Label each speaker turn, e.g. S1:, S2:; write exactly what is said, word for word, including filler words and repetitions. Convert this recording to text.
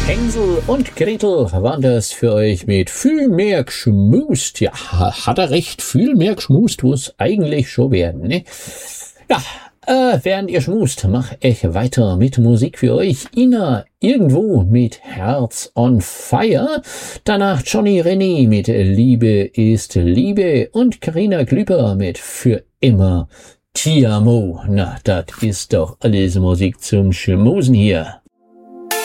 S1: Hänsel und Gretel waren das für euch mit viel mehr geschmust. Ja, hat er recht, viel mehr geschmust muss eigentlich schon werden, ne? Ja, äh, während ihr schmust, mach ich weiter mit Musik für euch. Ina irgendwo mit Herz on Fire. Danach Johnny René mit Liebe ist Liebe und Carina Klüper mit Für immer Ti amo. Na, das ist doch alles Musik zum Schmusen hier.